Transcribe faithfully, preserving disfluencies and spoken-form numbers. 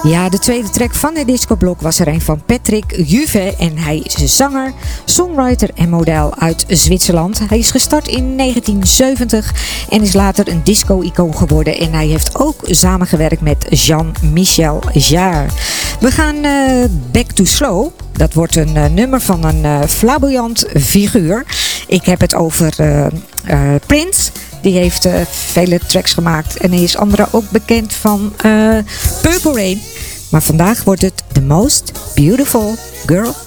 Ja, de tweede track van de discoblok was er een van Patrick Juve en hij is een zanger, songwriter en model uit Zwitserland. Hij is gestart in negentien zeventig en is later een disco-icoon geworden en hij heeft ook samengewerkt met Jean-Michel Jarre. We gaan uh, Back to Slow. Dat wordt een uh, nummer van een uh, flamboyant figuur. Ik heb het over uh, uh, Prince. Die heeft uh, vele tracks gemaakt en hij is andere ook bekend van uh, Purple Rain. Maar vandaag wordt het The Most Beautiful Girl